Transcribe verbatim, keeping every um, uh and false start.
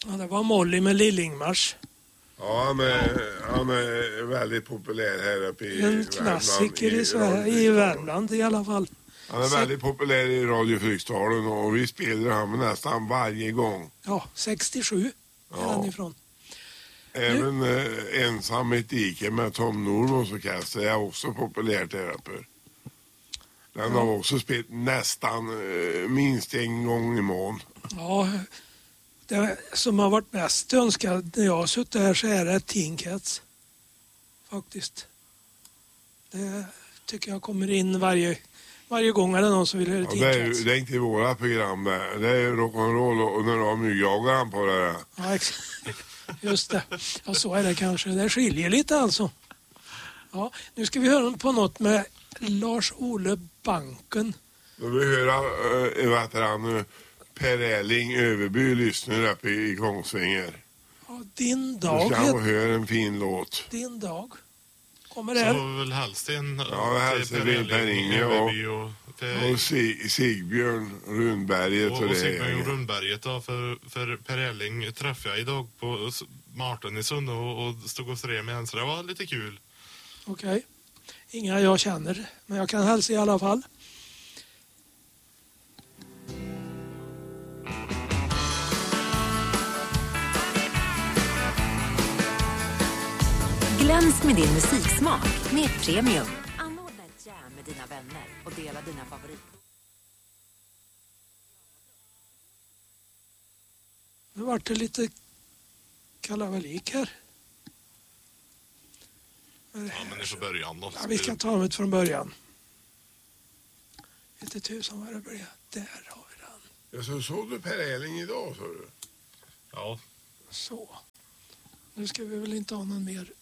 Ja, det var Molly med Lillingmars. Ja, han är, han är väldigt populär här uppe i En Värmland. klassiker i, i, Sverige, i Värmland i alla fall. Han är Se- väldigt populär i Radio Fryksdalen och vi spelar han nästan varje gång. Ja, sextiosju är Ja. han ifrån. Även eh, Ensam ett dike med Tom Normans orkester är också populärt här uppe. Den har också spelat nästan eh, minst en gång i mån. Ja, det som har varit mest önskat när jag har suttit här så är det Tinkets. Faktiskt. Det tycker jag kommer in varje, varje gång är det någon som vill höra Ja, det, är, Tinkets. ju- det är inte våra program det. Det är rock'n'roll och när de mygjagar han på det där. Ja, ex- just det. Ja, så är det kanske. Det skiljer lite alltså. Ja, nu ska vi höra på något med Lars-Ole Banken. Då vill vi höra äh, vad heter han, eh, Per Erling Överby lyssnar uppe i, i Kongsvinger. Ja, din Då dag. ska han få het- höra en fin låt. Din dag. Kommer Så där. var väl Hallsten Ja, hälsar vi Per Inge och, Överby och, Per, och Sig, Sigbjörn Rundberget och, och, och det. Sigbjörn Rundberget då, för, för Per Erling träffade jag idag på S- Martin i Sunne och, och stod och stred med en, så det var lite kul. Okej. Inga jag känner, men jag kan hälsa i alla fall. Gläns med din musiksmak med Premium. Anordna ett jam med dina vänner och dela dina favoriter. Nu vart det lite kalabalik här. Ja, men i så början då. Ja, vi kan ta det från början. Inte tusan vad det blir. Där har vi den. Ja, så såg du Per Erling idag, så du? Ja. Så. Nu ska vi väl inte ha någon mer